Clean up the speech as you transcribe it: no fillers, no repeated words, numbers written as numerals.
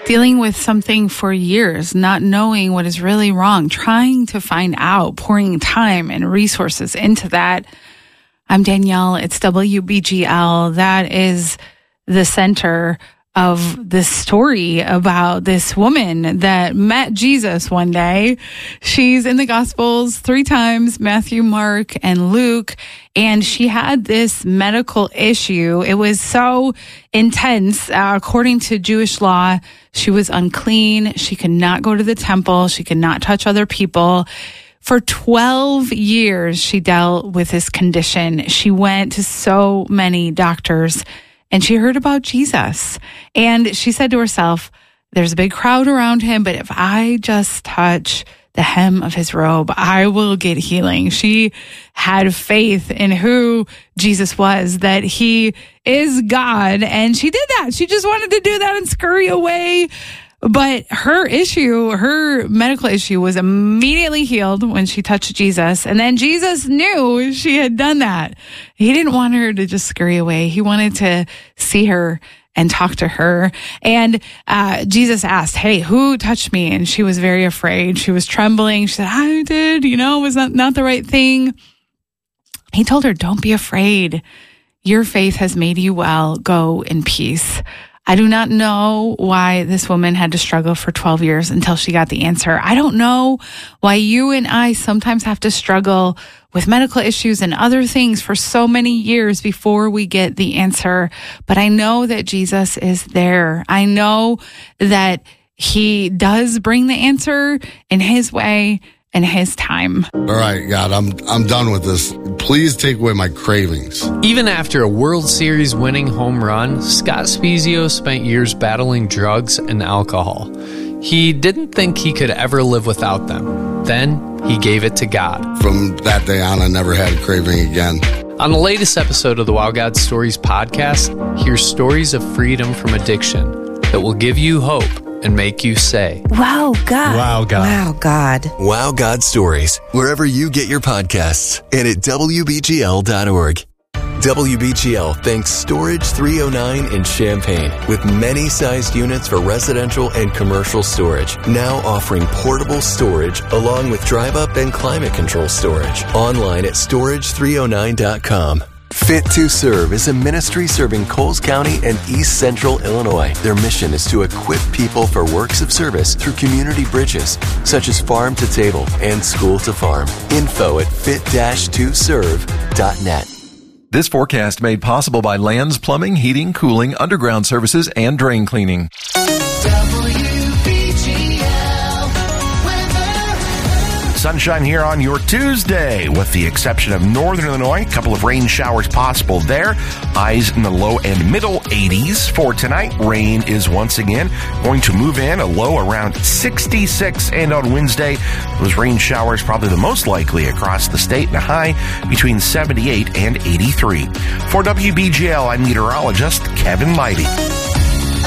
dealing with something for years, not knowing what is really wrong, trying to find out, pouring time and resources into that. I'm Danielle. It's WBGL. That is the center of this story about this woman that met Jesus one day. She's in the Gospels 3 times, Matthew, Mark, and Luke, and she had this medical issue. It was so intense. According to Jewish law, she was unclean. She could not go to the temple. She could not touch other people. For 12 years, she dealt with this condition. She went to so many doctors, and she heard about Jesus. And she said to herself, there's a big crowd around him, but if I just touch the hem of his robe, I will get healing. She had faith in who Jesus was, that he is God. And she did that. She just wanted to do that and scurry away. But her medical issue was immediately healed when she touched Jesus. And then Jesus knew she had done that. He didn't want her to just scurry away. He wanted to see her and talk to her. And Jesus asked, hey, who touched me? And she was very afraid. She was trembling. She said, I did, it was not the right thing. He told her, don't be afraid. Your faith has made you well. Go in peace. I do not know why this woman had to struggle for 12 years until she got the answer. I don't know why you and I sometimes have to struggle with medical issues and other things for so many years before we get the answer. But I know that Jesus is there. I know that he does bring the answer in his way and his time. All right, God, I'm done with this. Please take away my cravings. Even after a World Series winning home run, Scott Spiezio spent years battling drugs and alcohol. He didn't think he could ever live without them. Then he gave it to God. From that day on, I never had a craving again. On the latest episode of the Wow God Stories podcast, hear stories of freedom from addiction that will give you hope and make you say, Wow, God. Wow, God. Wow, God. Wow, God Stories, wherever you get your podcasts and at WBGL.org. WBGL thanks Storage 309 in Champaign, with many sized units for residential and commercial storage, now offering portable storage along with drive-up and climate control storage. Online at storage309.com. Fit to Serve is a ministry serving Coles County and East Central Illinois. Their mission is to equip people for works of service through community bridges, such as farm to table and school to farm. Info at fit-2serve.net. This forecast made possible by Lands Plumbing, Heating, Cooling, Underground Services, and Drain Cleaning. Sunshine here on your Tuesday, with the exception of northern Illinois. A couple of rain showers possible there. Highs in the low and middle 80s. For tonight, rain is once again going to move in, a low around 66. And on Wednesday, those rain showers probably the most likely across the state, and a high between 78 and 83. For WBGL, I'm meteorologist Kevin Leidy.